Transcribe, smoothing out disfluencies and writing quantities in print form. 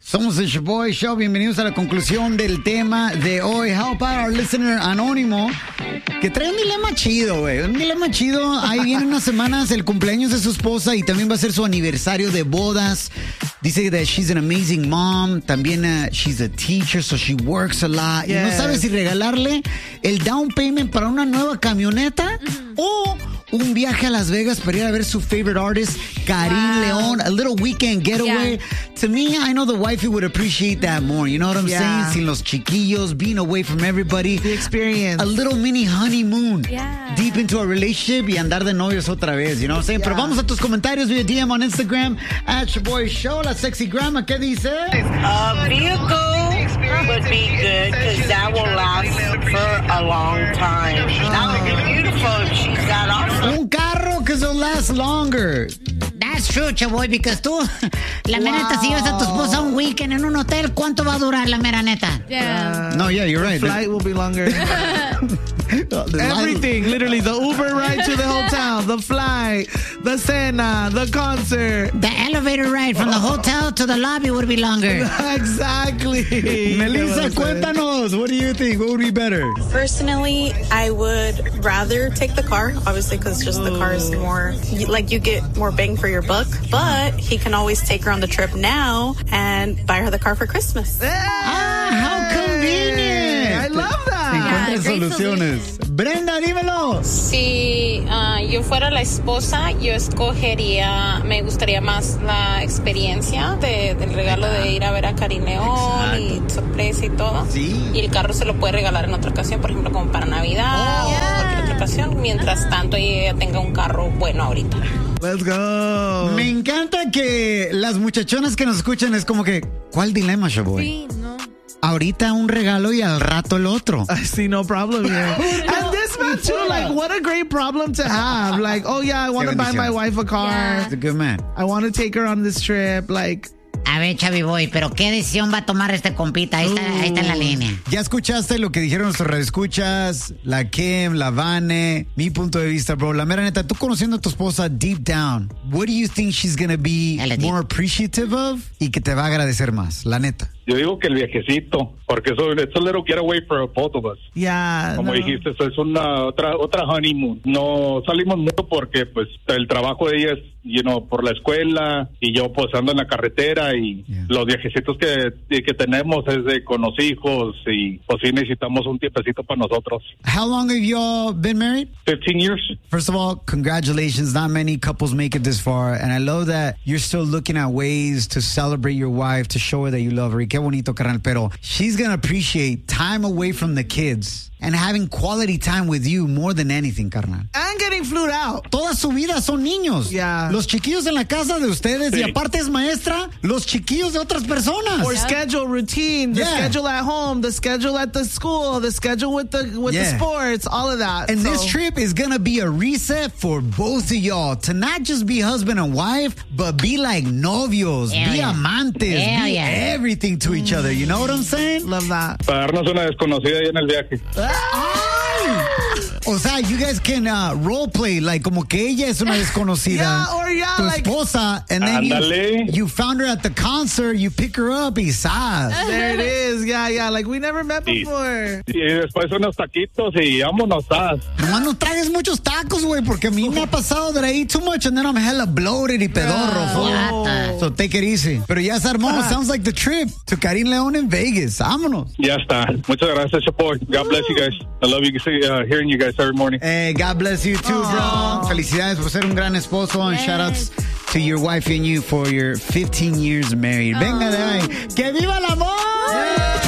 Somos el Shaboy Show. Bienvenidos a la conclusión del tema de hoy. Help out our listener anónimo, que trae un dilema chido, güey. Un dilema chido. Ahí vienen unas semanas el cumpleaños de su esposa y también va a ser su aniversario de bodas. Dice that she's an amazing mom. También she's a teacher, so she works a lot. Yes. Y no sabe si regalarle el down payment para una nueva camioneta o un viaje a Las Vegas para ir a ver su favorite artist, Karin León, a little weekend getaway. Yeah. To me, I know the wifey would appreciate that more. You know what I'm saying? Sin los chiquillos, being away from everybody. The experience. A little mini honeymoon. Yeah. Deep into a relationship y andar de novios otra vez. You know what I'm saying? Pero vamos a tus comentarios via DM on Instagram, @ShaboyShow. La sexy grandma, ¿qué dice? A vehicle would be good because that will last for a long time. That would be beautiful if she's got awesome. Un carro because it'll last longer. That's true, Chaboy, because tú, la mera neta, si llevas a tu esposa a un weekend en un hotel, ¿cuánto va a durar la mera neta? Yeah. No, yeah, you're right. The flight will be longer. Everything, literally, the Uber ride to the hotel, the flight, the cena, the concert. The elevator ride from the hotel to the lobby would be longer. Exactly. Melissa, cuéntanos. What do you think? What would be better? Personally, I would rather take the car, obviously, because just the car is more, like, you get more bang for your buck. But he can always take her on the trip now and buy her the car for Christmas. How convenient. I love that. Encuentren soluciones. Brenda, dímelo. Si yo fuera la esposa, yo escogería, me gustaría más la experiencia del regalo de ir a ver a Karin León y sorpresa y todo. Sí. Y el carro se lo puede regalar en otra ocasión, por ejemplo, como para Navidad o cualquier otra ocasión, mientras tanto ella tenga un carro bueno ahorita. Let's go. Me encanta que las muchachonas que nos escuchan es como que, ¿cuál dilema, Shaboy? Sí, no. Ahorita un regalo y al rato el otro. I see no problem here. And this man too, like, what a great problem to have. Like, oh yeah, I want to buy my wife a car. Yeah. He's a good man. I want to take her on this trip. Like, A ver, Chavi Boy, pero ¿qué decisión va a tomar este compita? Ahí está en la línea. Ya escuchaste lo que dijeron nuestros radioescuchas, la Kim, la Vane, mi punto de vista, bro. La mera neta, tú conociendo a tu esposa deep down, what do you think she's gonna be more appreciative of y que te va a agradecer más? La neta. Yo digo que el viajecito, porque it's a little getaway for both of us. yeah. Como dijiste, eso es una otra honeymoon. No salimos mucho porque pues el trabajo de ella es, por la escuela y yo pues ando en la carretera y los viajecitos que tenemos es de con los hijos y pues sí necesitamos un tiempecito para nosotros. How long have you all been married? 15 years. First of all, congratulations. Not many couples make it this far. And I love that you're still looking at ways to celebrate your wife, to show her that you love her. Y qué bonito, carnal. Pero she's going to appreciate time away from the kids and having quality time with you more than anything, carnal. And getting flued out. Toda su vida son niños. Yeah. Los chiquillos en la casa de ustedes y aparte es maestra, los chiquillos de otras personas. Or schedule routine, the schedule at home, the schedule at the school, the schedule with the sports, all of that. And this trip is going to be a reset for both of y'all to not just be husband and wife, but be like novios, be amantes, be everything to each other. You know what I'm saying? Love that. Para darnos una desconocida ahí en el viaje. O sea, you guys can role play like como que ella es una desconocida, tu esposa, and then you found her at the concert, you pick her up y ¡zas! There it is, like we never met before. Y después unos taquitos y vámonos, ¡zas! Nomás no tragues muchos tacos, güey, porque a mí me ha pasado that I eat too much and then I'm hella bloated y pedorro. So take it easy. Pero ya se armó. Sounds like the trip to Karin León en Vegas. Vámonos. Ya está. Muchas gracias, Chaboy. God bless you guys. I love you hearing you guys every morning. Hey, God bless you too, bro. Felicidades por ser un gran esposo and shout outs to your wife and you for your 15 years married. Venga de ahí. ¡Que viva el amor!